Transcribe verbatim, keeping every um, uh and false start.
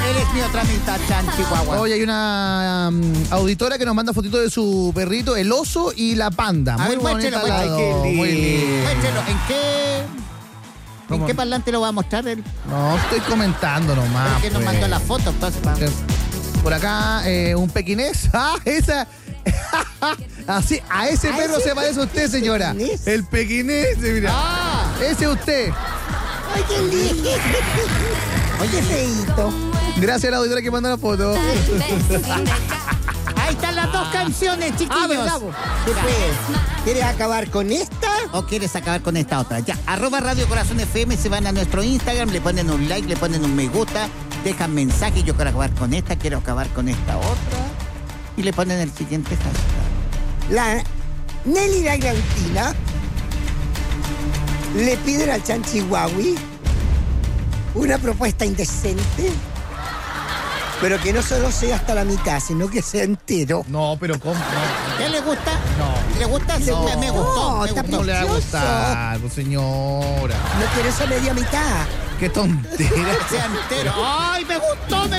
Él es mi otra mitad, Chan Chihuahua. Oye, hay una um, auditora que nos manda fotitos de su perrito, el oso y la panda. A Muy ver, muéstrelo, bonita las muéstrelo. dos, muy lindo. Muéstrelo. ¿En qué, ¿En ¿Cómo? qué parlante lo va a mostrar él? No, estoy comentando nomás. Porque nos pues. mandó la foto, entonces. pa- Eh, Por acá, eh, un pequinés. ¡Ah, esa! Así, a ese ¿A perro ese se parece usted, señora. pequinés? El pequinés, mira. ¡Ah! Ese es usted. Ay, qué lindo. Oye, feíto. Gracias a la auditora que mandó la foto. Ahí están las dos canciones, chiquillos. Ah, ¿verdad, vos? Después, ¿quieres acabar con esta? ¿O quieres acabar con esta otra? Ya, arroba Radio Corazón F M, se van a nuestro Instagram, le ponen un like, le ponen un me gusta, dejan mensaje, yo quiero acabar con esta, quiero acabar con esta otra. Y le ponen el siguiente hashtag. La Nelly la Grantina le piden al Chan Chihuahui una propuesta indecente, pero que no solo sea hasta la mitad, sino que sea entero. No, pero ¿cómo? No, ¿Qué le gusta? No. ¿Le gusta? Sí, No. me, me gustó. No, me está gustó. no le va a Precioso. gustar, pues, señora. No quiere esa media mitad. Qué tontera. Sea entero. ¡Ay, me gustó! Me